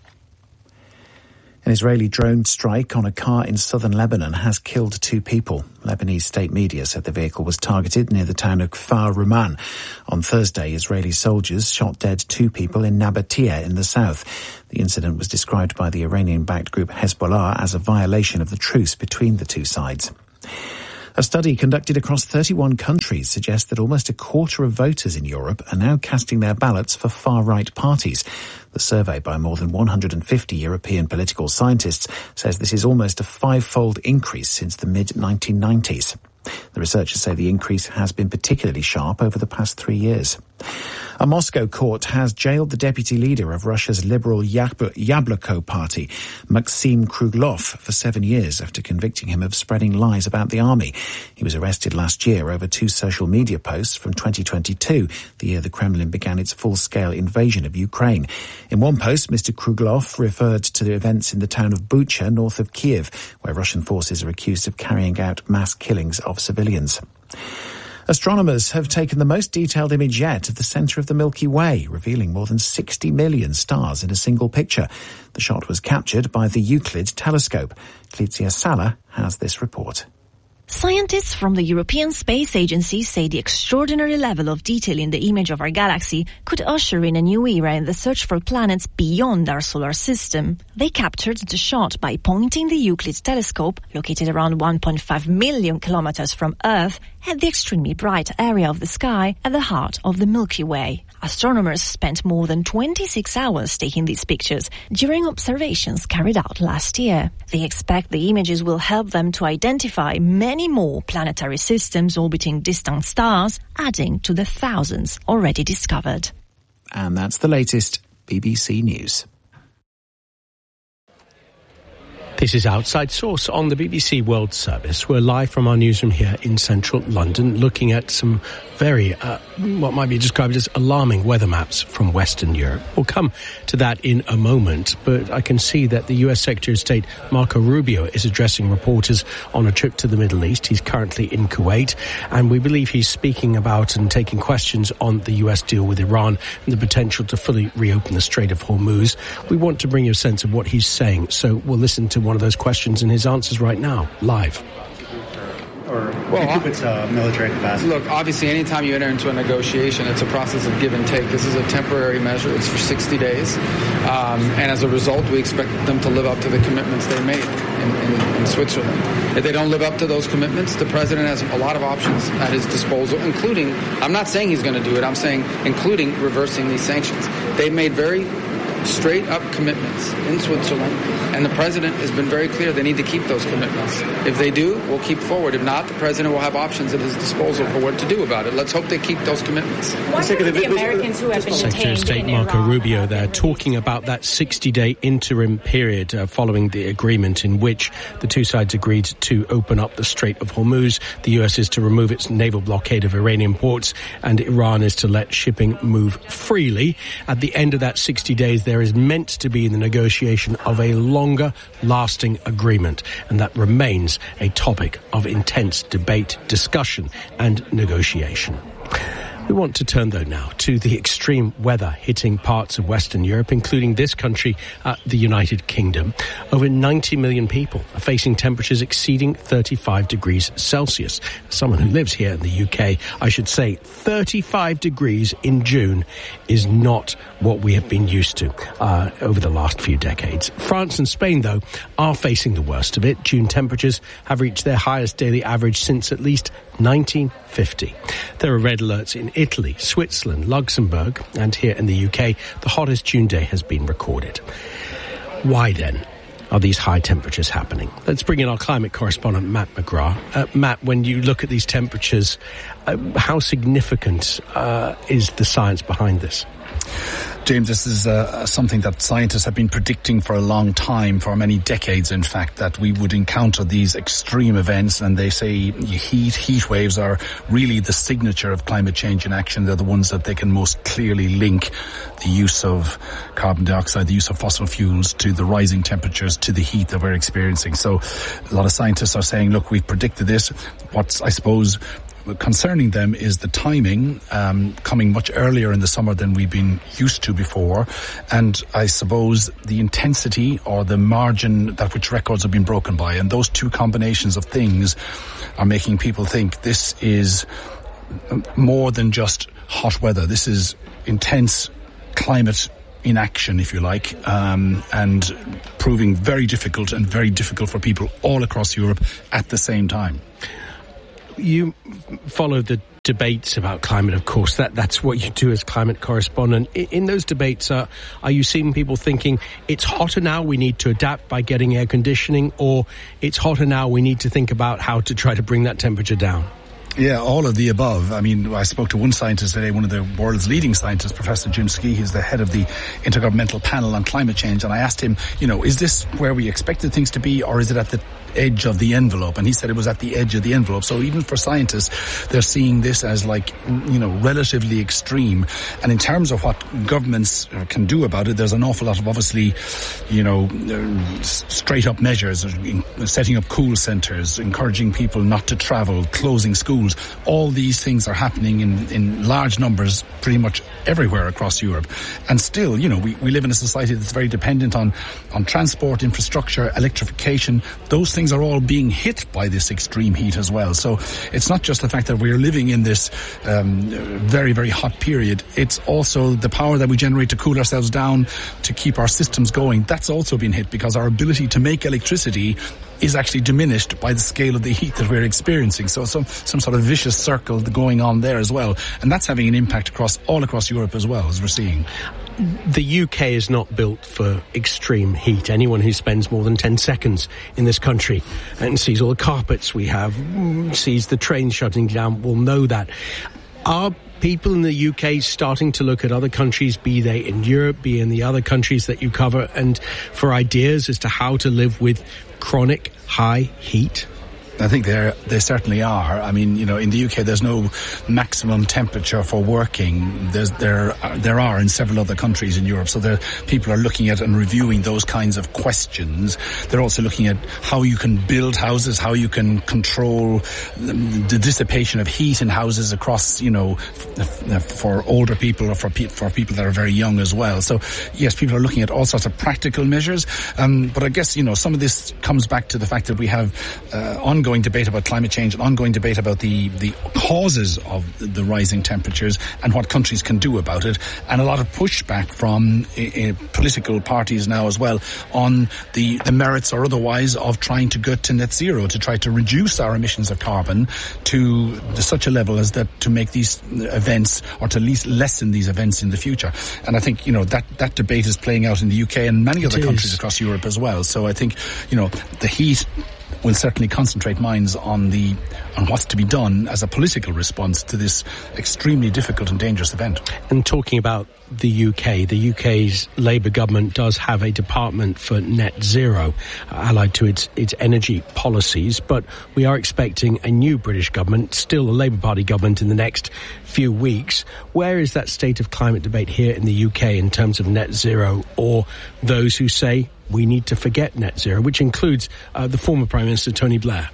An Israeli drone strike on a car in southern Lebanon has killed two people. Lebanese state media said the vehicle was targeted near the town of Kfar Ruman. On Thursday, Israeli soldiers shot dead two people in Nabatea in the south. The incident was described by the Iranian-backed group Hezbollah as a violation of the truce between the two sides. A study conducted across thirty-one countries suggests that almost a quarter of voters in Europe are now casting their ballots for far-right parties. The survey by more than one hundred fifty European political scientists says this is almost a five-fold increase since the mid nineteen nineties. The researchers say the increase has been particularly sharp over the past three years. A Moscow court has jailed the deputy leader of Russia's liberal Yabloko party, Maxim Kruglov, for seven years after convicting him of spreading lies about the army. He was arrested last year over two social media posts from twenty twenty-two, the year the Kremlin began its full-scale invasion of Ukraine. In one post, Mister Kruglov referred to the events in the town of Bucha, north of Kiev, where Russian forces are accused of carrying out mass killings of civilians. Astronomers have taken the most detailed image yet of the centre of the Milky Way, revealing more than sixty million stars in a single picture. The shot was captured by the Euclid telescope. Clizia Sala has this report. Scientists from the European Space Agency say the extraordinary level of detail in the image of our galaxy could usher in a new era in the search for planets beyond our solar system. They captured the shot by pointing the Euclid telescope, located around one point five million kilometers from Earth, at the extremely bright area of the sky at the heart of the Milky Way. Astronomers spent more than twenty-six hours taking these pictures during observations carried out last year. They expect the images will help them to identify many more planetary systems orbiting distant stars, adding to the thousands already discovered. And that's the latest B B C News. This is Outside Source on the B B C World Service. We're live from our newsroom here in central London, looking at some very, uh, what might be described as alarming weather maps from Western Europe. We'll come to that in a moment, but I can see that the U S Secretary of State Marco Rubio is addressing reporters on a trip to the Middle East. He's currently in Kuwait, and we believe he's speaking about and taking questions on the U S deal with Iran and the potential to fully reopen the Strait of Hormuz. We want to bring you a sense of what he's saying, so we'll listen to one of those questions and his answers right now, live. Or well, it's a military capacity. Look, obviously, anytime you enter into a negotiation, it's a process of give and take. This is a temporary measure. It's for sixty days. Um, and as a result, we expect them to live up to the commitments they made in, in, in Switzerland. If they don't live up to those commitments, the president has a lot of options at his disposal, including, I'm not saying he's going to do it, I'm saying including reversing these sanctions. They've made very straight up commitments in Switzerland, and the president has been very clear they need to keep those commitments. If they do, we'll keep forward. If not, the president will have options at his disposal for what to do about it. Let's hope they keep those commitments. Why are the Americans who have been Secretary of State Marco Iran Rubio there talking about that sixty-day interim period uh, following the agreement in which the two sides agreed to open up the Strait of Hormuz. The U S is to remove its naval blockade of Iranian ports, and Iran is to let shipping move freely. At the end of that sixty days, there is meant to be the negotiation of a longer lasting agreement, and that remains a topic of intense debate, discussion and negotiation. We want to turn, though, now to the extreme weather hitting parts of Western Europe, including this country, uh, the United Kingdom. Over ninety million people are facing temperatures exceeding thirty-five degrees Celsius. As someone who lives here in the U K, I should say thirty-five degrees in June is not what we have been used to uh, over the last few decades. France and Spain, though, are facing the worst of it. June temperatures have reached their highest daily average since at least nineteen fifty. There are red alerts in Italy, Switzerland, Luxembourg, and here in the U K, the hottest June day has been recorded. Why then are these high temperatures happening? Let's bring in our climate correspondent, Matt McGrath. Uh, Matt, when you look at these temperatures, uh, how significant uh, is the science behind this? James, this is uh, something that scientists have been predicting for a long time, for many decades, in fact, that we would encounter these extreme events. And they say heat, heat waves are really the signature of climate change in action. They're the ones that they can most clearly link the use of carbon dioxide, the use of fossil fuels, to the rising temperatures, to the heat that we're experiencing. So a lot of scientists are saying, look, we've predicted this. What's, I suppose, concerning them is the timing, um, coming much earlier in the summer than we've been used to before, and I suppose the intensity or the margin that which records have been broken by. And those two combinations of things are making people think this is more than just hot weather. This is intense climate in action, if you like, um, and proving very difficult and very difficult for people all across Europe at the same time. You follow the debates about climate, of course. That that's what you do as climate correspondent. In, in those debates, uh, are you seeing people thinking it's hotter now, we need to adapt by getting air conditioning, or it's hotter now, we need to think about how to try to bring that temperature down? Yeah, all of the above. I mean, I spoke to one scientist today, one of the world's leading scientists, Professor Jim Skee. He's the head of the Intergovernmental Panel on Climate Change. And I asked him, you know, is this where we expected things to be, or is it at the edge of the envelope? And he said it was at the edge of the envelope. So even for scientists, they're seeing this as like, you know, relatively extreme. And in terms of what governments can do about it, there's an awful lot of obviously, you know, straight up measures, setting up cool centres, encouraging people not to travel, closing schools. All these things are happening in, in large numbers pretty much everywhere across Europe. And still, you know, we, we live in a society that's very dependent on, on transport, infrastructure, electrification. Those things are all being hit by this extreme heat as well. So it's not just the fact that we're living in this um, very, very hot period. It's also the power that we generate to cool ourselves down, to keep our systems going. That's also been hit because our ability to make electricity is actually diminished by the scale of the heat that we're experiencing. So some some sort of vicious circle going on there as well. And that's having an impact across all across Europe as well, as we're seeing. The U K is not built for extreme heat. Anyone who spends more than ten seconds in this country and sees all the carpets we have, sees the trains shutting down, will know that. Are people in the U K starting to look at other countries, be they in Europe, be in the other countries that you cover, and for ideas as to how to live with chronic high heat? I think they they certainly are. I mean, you know, in the U K, there's no maximum temperature for working. There's, there there are in several other countries in Europe. So there, people are looking at and reviewing those kinds of questions. They're also looking at how you can build houses, how you can control the, the dissipation of heat in houses across, you know, for older people or for pe- for people that are very young as well. So yes, people are looking at all sorts of practical measures. Um, but I guess, you know, some of this comes back to the fact that we have uh, ongoing debate about climate change, an ongoing debate about the, the causes of the rising temperatures and what countries can do about it, and a lot of pushback from uh, political parties now as well on the, the merits or otherwise of trying to get to net zero, to try to reduce our emissions of carbon to, to such a level as that to make these events, or to at least lessen these events in the future. And I think, you know, that, that debate is playing out in the U K and many other countries across Europe as well. So I think, you know, the heat will certainly concentrate minds on the on what's to be done as a political response to this extremely difficult and dangerous event. And talking about the U K, the U K's Labour government does have a department for net zero, uh, allied to its its energy policies, but we are expecting a new British government, still a Labour Party government, in the next few weeks. Where is that state of climate debate here in the U K in terms of net zero, or those who say we need to forget net zero, which includes uh, the former Prime Minister Tony Blair?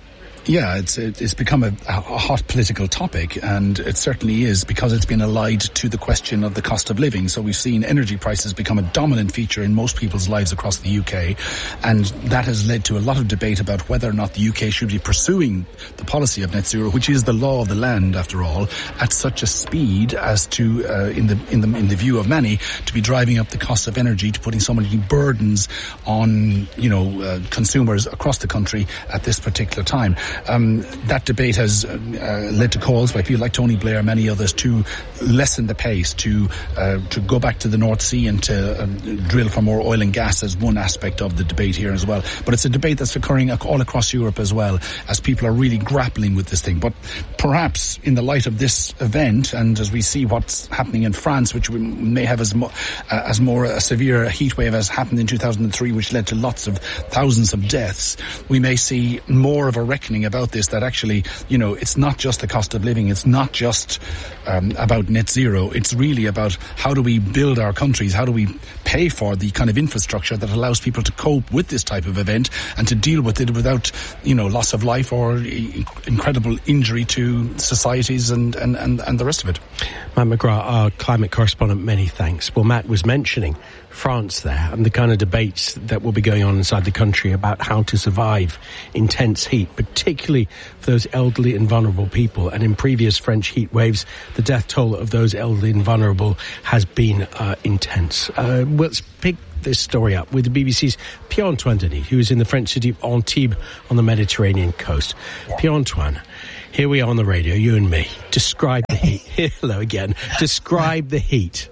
Yeah, it's it's become a, a hot political topic, and it certainly is because it's been allied to the question of the cost of living. So we've seen energy prices become a dominant feature in most people's lives across the U K, and that has led to a lot of debate about whether or not the U K should be pursuing the policy of net zero, which is the law of the land, after all, at such a speed as to, uh, in the in the in the view of many, to be driving up the cost of energy, to putting so many burdens on you know uh, consumers across the country at this particular time. Um, that debate has uh, led to calls by people like Tony Blair, many others, to lessen the pace, to uh, to go back to the North Sea and to uh, drill for more oil and gas as one aspect of the debate here as well. But it's a debate that's occurring all across Europe as well, as people are really grappling with this thing. But perhaps in the light of this event, and as we see what's happening in France, which we may have as, mo- uh, as more a severe heat wave as happened in two thousand three, which led to lots of thousands of deaths, we may see more of a reckoning about this, that actually, you know, it's not just the cost of living, it's not just um, about net zero, it's really about how do we build our countries, how do we pay for the kind of infrastructure that allows people to cope with this type of event and to deal with it without, you know, loss of life or incredible injury to societies and, and, and, and the rest of it. Matt McGrath, our climate correspondent, many thanks. Well, Matt was mentioning France there and the kind of debates that will be going on inside the country about how to survive intense heat, particularly for those elderly and vulnerable people. And in previous French heat waves, the death toll of those elderly and vulnerable has been uh, intense. Uh, let's pick this story up with the B B C's Pierre-Antoine Denis, who is in the French city of Antibes on the Mediterranean coast. Pierre-Antoine, here we are on the radio, you and me. Describe the heat. Hello again. Describe the heat.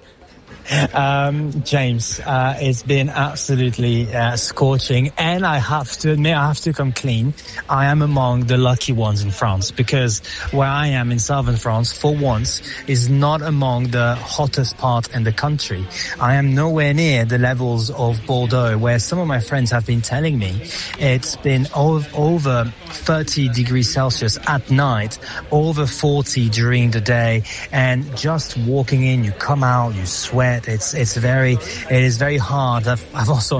Um, James, uh, it's been absolutely uh, scorching, and I have to admit, I have to come clean. I am among the lucky ones in France, because where I am in southern France, for once, is not among the hottest part in the country. I am nowhere near the levels of Bordeaux, where some of my friends have been telling me it's been over thirty degrees Celsius at night, over forty during the day, and just walking in, you come out, you sweat. It's it's very it is very hard. I've, I've also